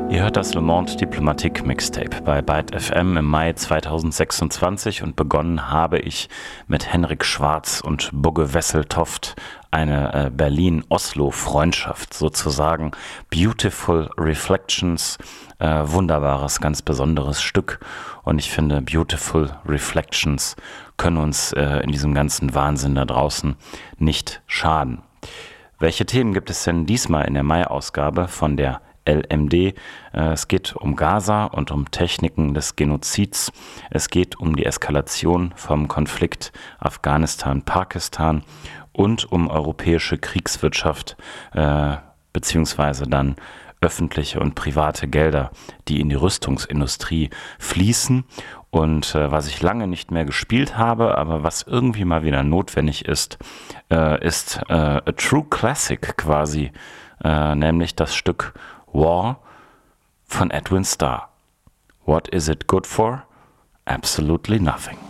Ihr hört das Le Monde Diplomatique Mixtape bei Byte FM im Mai 2026 und begonnen habe ich mit Henrik Schwarz und Bugge Wesseltoft eine Berlin-Oslo-Freundschaft sozusagen. Beautiful Reflections, wunderbares, ganz besonderes Stück und ich finde, Beautiful Reflections können uns in diesem ganzen Wahnsinn da draußen nicht schaden. Welche Themen gibt es denn diesmal in der Mai-Ausgabe von der LMD? Es geht um Gaza und um Techniken des Genozids. Es geht um die Eskalation vom Konflikt Afghanistan-Pakistan und um europäische Kriegswirtschaft beziehungsweise dann öffentliche und private Gelder, die in die Rüstungsindustrie fließen. Und was ich lange nicht mehr gespielt habe, aber was irgendwie mal wieder notwendig ist, ist a True Classic quasi, nämlich das Stück War von Edwin Starr. What is it good for? Absolutely nothing.